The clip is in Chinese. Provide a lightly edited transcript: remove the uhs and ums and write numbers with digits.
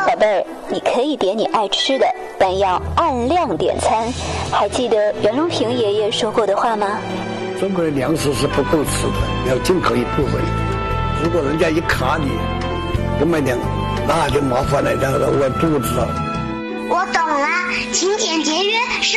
宝贝儿，你可以点你爱吃的，但要按量点餐。还记得袁隆平爷爷说过的话吗？ 中国的粮食是不够吃的，要尽可一部分。如果人家一卡你不买粮，那就麻烦了，然后我肚子。 我懂了，勤俭节约是